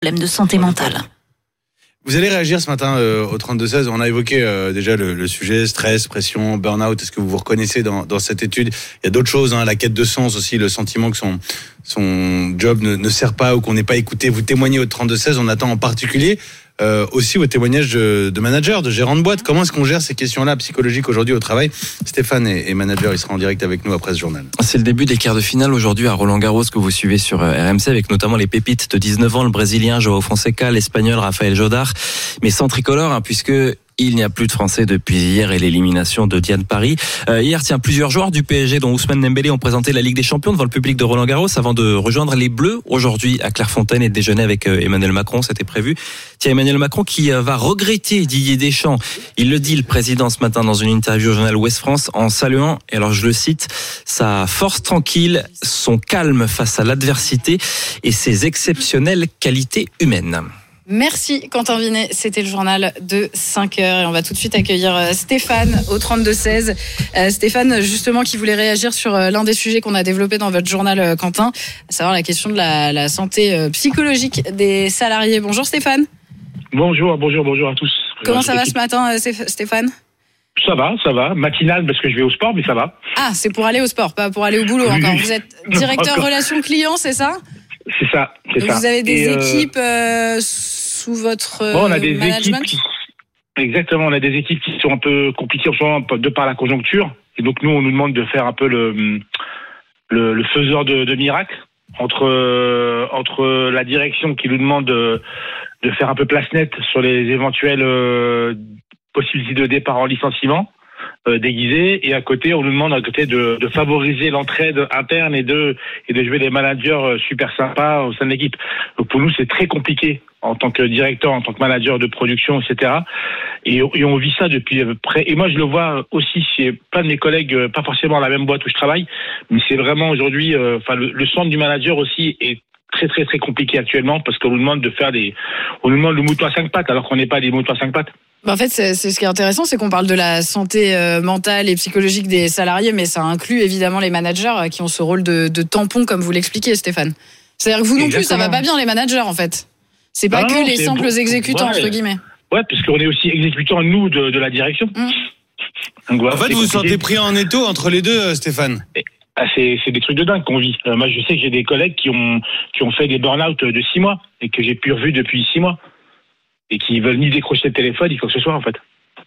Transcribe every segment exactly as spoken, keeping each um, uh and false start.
problème de santé mentale. Vous allez réagir ce matin euh, au trente-deux seize. On a évoqué euh, déjà le, le sujet stress, pression, burn-out. Est-ce que vous vous reconnaissez dans, dans cette étude? Il y a d'autres choses, hein, la quête de sens aussi, le sentiment que son, son job ne, ne sert pas ou qu'on n'est pas écouté. Vous témoignez au trente-deux seize. On attend en particulier euh, aussi vos témoignages de, de manager, de gérant de boîte. Comment est-ce qu'on gère ces questions-là psychologiques aujourd'hui au travail? Stéphane est, est manager, il sera en direct avec nous après ce journal. C'est le début des quarts de finale aujourd'hui à Roland-Garros que vous suivez sur R M C avec notamment les pépites de dix-neuf ans, le Brésilien João Fonseca, l'Espagnol Rafael Jodar, mais sans tricolore hein, puisque il n'y a plus de Français depuis hier et l'élimination de Diane Paris. Euh, hier, tiens, plusieurs joueurs du P S G, dont Ousmane Dembélé, ont présenté la Ligue des Champions devant le public de Roland-Garros avant de rejoindre les Bleus aujourd'hui à Clairefontaine et de déjeuner avec euh, Emmanuel Macron. C'était prévu. Tiens, Emmanuel Macron qui euh, va regretter Didier Deschamps. Il le dit, le président, ce matin, dans une interview au journal Ouest France, en saluant, et alors je le cite, sa force tranquille, son calme face à l'adversité et ses exceptionnelles qualités humaines. Merci Quentin Vinet, c'était le journal de cinq heures et on va tout de suite accueillir Stéphane au trente-deux seize. Euh, Stéphane, justement, qui voulait réagir sur l'un des sujets qu'on a développé dans votre journal, Quentin, à savoir la question de la, la santé psychologique des salariés. Bonjour Stéphane. Bonjour, bonjour, bonjour à tous. Comment ça va ce matin Stéphane? Ça va, ça va. Matinal parce que je vais au sport, mais ça va. Ah, c'est pour aller au sport, pas pour aller au boulot encore. Vous êtes directeur relations clients, c'est ça? C'est ça, c'est Donc ça. Vous avez des Et équipes euh, sous votre euh, bon, on a des management équipes qui... Exactement, on a des équipes qui sont un peu compliquées en ce moment de par la conjoncture. Et donc nous, on nous demande de faire un peu le, le, le faiseur de, de miracles entre, euh, entre la direction qui nous demande de, de faire un peu place nette sur les éventuelles euh, possibilités de départ en licenciement. Euh, déguisés et à côté on nous demande à côté de, de favoriser l'entraide interne et de et de jouer des managers super sympas au sein de l'équipe. Donc pour nous c'est très compliqué en tant que directeur, en tant que manager de production, et cetera. Et, et on vit ça depuis à peu près. Et moi je le vois aussi chez plein de mes collègues, pas forcément à la même boîte où je travaille, mais c'est vraiment aujourd'hui, euh, enfin le, le centre du manager aussi est très très très compliqué actuellement parce qu'on nous demande de faire des, on nous demande le mouton à cinq pattes alors qu'on n'est pas des moutons à cinq pattes. En fait, c'est, c'est ce qui est intéressant, c'est qu'on parle de la santé euh, mentale et psychologique des salariés, mais ça inclut évidemment les managers euh, qui ont ce rôle de, de tampon, comme vous l'expliquez, Stéphane. C'est-à-dire que vous non Exactement. plus, ça va pas bien les managers, en fait. C'est pas non, que non, les simples beau. exécutants, ouais. entre guillemets. Ouais, parce qu'on est aussi exécutants, nous, de, de la direction. Mmh. Donc, ouais, en fait, vous vous sentez pris en étau entre les deux, Stéphane? et, ah, c'est, c'est des trucs de dingue qu'on vit. Euh, moi, je sais que j'ai des collègues qui ont, qui ont fait des burn-out de six mois et que j'ai pu revu depuis six mois. Et qui veulent ni décrocher le téléphone, ni quoi que ce soit, en fait.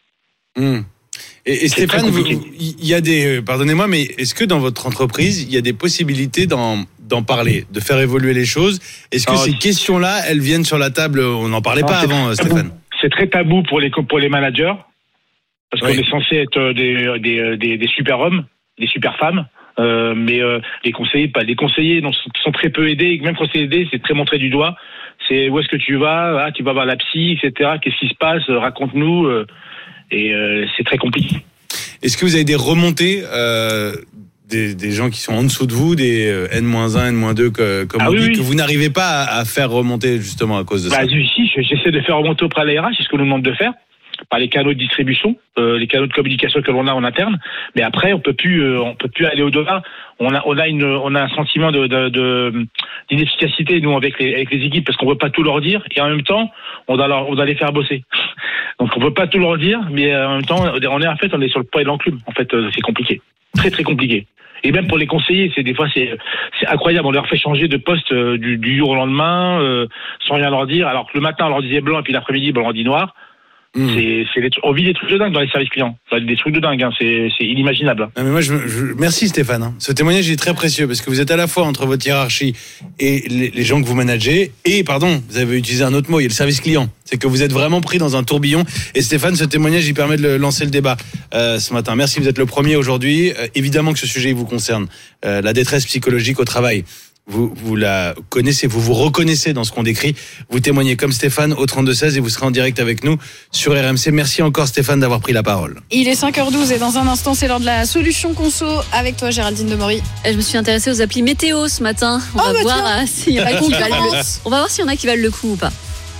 Mmh. Et, et Stéphane, il y a des, pardonnez-moi, mais est-ce que dans votre entreprise, il y a des possibilités d'en, d'en parler, de faire évoluer les choses? Est-ce que non, ces c'est... questions-là, elles viennent sur la table? On n'en parlait non, pas avant, Stéphane. C'est très tabou pour les, pour les managers, parce oui. qu'on est censé être des, des, des, des super hommes, des super femmes. Euh, mais euh, les conseillers, pas les conseillers, non, sont, sont très peu aidés. Même quand c'est aidé, c'est très montré du doigt. C'est où est-ce que tu vas? Ah, tu vas voir la psy, et cetera. Qu'est-ce qui se passe? Raconte-nous. Euh, et euh, c'est très compliqué. Est-ce que vous avez des remontées euh, des, des gens qui sont en dessous de vous, des euh, N moins un, N moins deux, que, comme ah, on oui, dit, oui. que vous n'arrivez pas à, à faire remonter justement à cause de bah, ça? Si, j'essaie de faire remonter auprès de la R H, c'est ce qu'on nous demande de faire, par les canaux de distribution, euh, les canaux de communication que l'on a en interne. Mais après, on peut plus, euh, on peut plus aller au-delà. On a, on a une, on a un sentiment de, de, de d'inefficacité nous avec les, avec les équipes parce qu'on veut pas tout leur dire et en même temps, on doit leur, on doit les faire bosser. Donc on peut pas tout leur dire, mais en même temps, on est en fait, on est sur le poids et l'enclume. En fait, c'est compliqué, très très compliqué. Et même pour les conseillers, c'est des fois c'est, c'est incroyable. On leur fait changer de poste euh, du, du jour au lendemain euh, sans rien leur dire. Alors que le matin on leur disait blanc et puis l'après-midi on leur dit noir. Mmh. C'est, c'est des, on vit des trucs de dingue dans les services clients. Des trucs de dingue, hein. c'est, c'est inimaginable. Non mais moi, je, je, merci Stéphane. Hein. Ce témoignage est très précieux parce que vous êtes à la fois entre votre hiérarchie et les, les gens que vous managez. Et, pardon, vous avez utilisé un autre mot, il y a le service client. C'est que vous êtes vraiment pris dans un tourbillon. Et Stéphane, ce témoignage, il permet de le, lancer le débat euh, ce matin. Merci, vous êtes le premier aujourd'hui. Euh, évidemment que ce sujet vous concerne. Euh, la détresse psychologique au travail. Vous, vous la connaissez, vous vous reconnaissez dans ce qu'on décrit. Vous témoignez comme Stéphane au trente-deux seize et vous serez en direct avec nous sur R M C. Merci encore Stéphane d'avoir pris la parole. Il est cinq heures douze et dans un instant, c'est l'heure de la solution conso avec toi Géraldine Demory. Je me suis intéressée aux applis météo ce matin. On oh va bah voir euh, s'il y en a qui valent le... On On va voir s'il y en a qui valent le coup ou pas.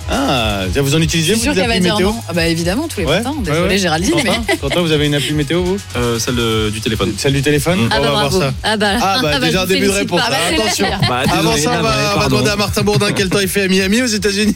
Ah, vous en Je utilisez suis vous sûre des qu'elle va applis dire météo non. Ah bah évidemment, tous les Ouais, matins. ouais, Désolée, ouais. Géraldine, mais. Quentin, Quentin, vous avez une appli météo, vous Euh, celle de- du téléphone. Celle du téléphone Mm. On Ah bah va voir bravo. ça. Ah bah, Ah bah ah bah, déjà je un vous début de félicite. réponse. Ah bah, Ah, c'est attention. clair. Bah, Avant désolé, ça, on Navarre, va, on va pardon. demander à Martin Bourdin quel temps il fait à Miami. Aux États-Unis.